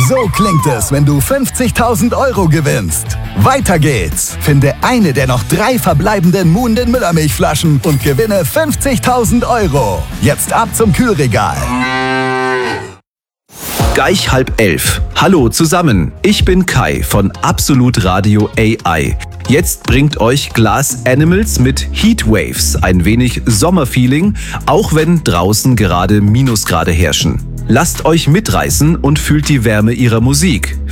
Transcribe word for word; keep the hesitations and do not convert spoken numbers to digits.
So klingt es, wenn du fünfzigtausend Euro gewinnst. Weiter geht's. Finde eine der noch drei verbleibenden Moon den Müllermilchflaschen und gewinne fünfzigtausend Euro. Jetzt ab zum Kühlregal. Gleich halb elf. Hallo zusammen, ich bin Kai von Absolut Radio A I. Jetzt bringt euch Glass Animals mit Heatwaves ein wenig Sommerfeeling, auch wenn draußen gerade Minusgrade herrschen. Lasst euch mitreißen und fühlt die Wärme ihrer Musik.